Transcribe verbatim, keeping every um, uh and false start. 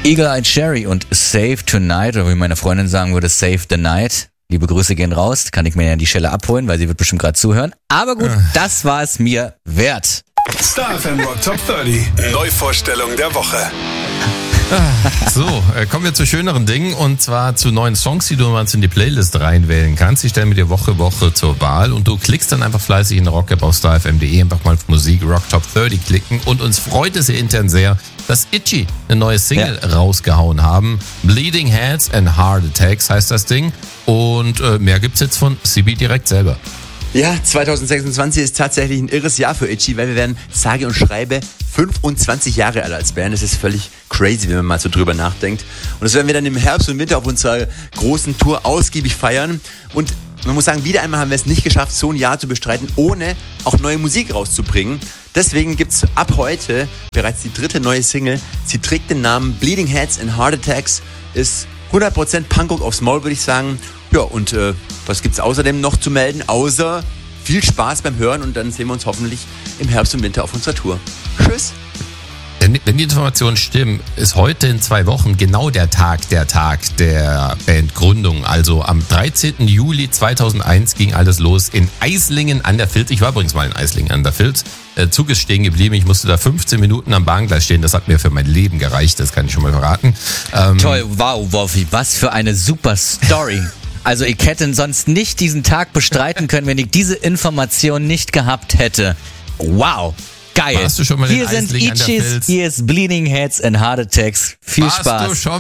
Eagle Eye Cherry und Save Tonight, oder wie meine Freundin sagen würde, Save the Night. Liebe Grüße gehen raus, kann ich mir ja die Stelle abholen, weil sie wird bestimmt gerade zuhören. Aber gut, äh. das war es mir wert. Star F M Rock Top dreißig, Neuvorstellung der Woche. So, äh, kommen wir zu schöneren Dingen und zwar zu neuen Songs, die du mal in die Playlist reinwählen kannst. Die stellen wir dir Woche Woche zur Wahl und du klickst dann einfach fleißig in Rock-App auf star f m punkt d e, einfach mal auf Musik Rock Top dreißig klicken und uns freut es hier intern sehr, dass Itchy eine neue Single ja. rausgehauen haben. Bleeding Heads and Heart Attacks heißt das Ding und äh, mehr gibt's jetzt von C B direkt selber. Ja, zwanzig sechsundzwanzig ist tatsächlich ein irres Jahr für Itchy, weil wir werden sage und schreibe fünfundzwanzig Jahre alt als Band. Das ist völlig crazy, wenn man mal so drüber nachdenkt. Und das werden wir dann im Herbst und Winter auf unserer großen Tour ausgiebig feiern. Und man muss sagen, wieder einmal haben wir es nicht geschafft, so ein Jahr zu bestreiten, ohne auch neue Musik rauszubringen. Deswegen gibt's ab heute bereits die dritte neue Single. Sie trägt den Namen Bleeding Heads and Heart Attacks, ist hundert Prozent Punkrock aufs Maul, würde ich sagen. Ja, und äh, was gibt's außerdem noch zu melden, außer viel Spaß beim Hören und dann sehen wir uns hoffentlich im Herbst und Winter auf unserer Tour. Tschüss! Wenn, wenn die Informationen stimmen, ist heute in zwei Wochen genau der Tag, der Tag der Bandgründung. Also am dreizehnten Juli zweitausendeins ging alles los in Eislingen an der Filz. Ich war übrigens mal in Eislingen an der Filz. Der Zug ist stehen geblieben. Ich musste da fünfzehn Minuten am Bahngleis stehen. Das hat mir für mein Leben gereicht. Das kann ich schon mal verraten. Ähm Toll, wow, Wolfi, was für eine super Story. Also ich hätte sonst nicht diesen Tag bestreiten können, wenn ich diese Information nicht gehabt hätte. Wow, geil. Warst du schon mal hier in sind Eislingen an der Itchys, Filz? hier ist Bleeding Heads and Heart Attacks. Viel Warst Spaß. Du schon